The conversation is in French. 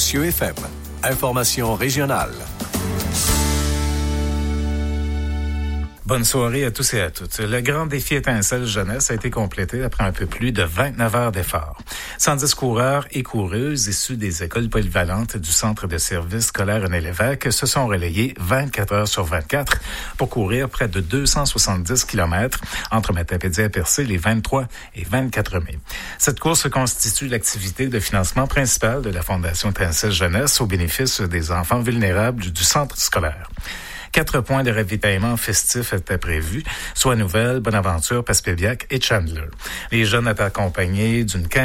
Cieux FM. Information régionale. Bonne soirée à tous et à toutes. Le grand défi Étincelle Jeunesse a été complété après un peu plus de 29 heures d'efforts. 110 coureurs et coureuses issus des écoles polyvalentes du Centre de service scolaire René-Lévesque se sont relayés 24 heures sur 24 pour courir près de 270 km entre Matapédia et Percé les 23 et 24 mai. Cette course constitue l'activité de financement principale de la Fondation Étincelle Jeunesse au bénéfice des enfants vulnérables du centre scolaire. 4 points de ravitaillement festifs étaient prévus, soit Nouvelle, Bonaventure, Passepébiac et Chandler. Les jeunes étaient accompagnés d'une